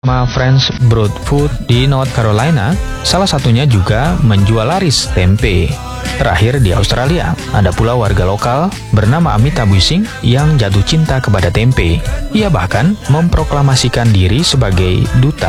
Sama French Broad Food di North Carolina, salah satunya juga menjual laris tempe. Terakhir di Australia, ada pula warga lokal bernama Amitabh Singh yang jatuh cinta kepada tempe. Ia bahkan memproklamasikan diri sebagai duta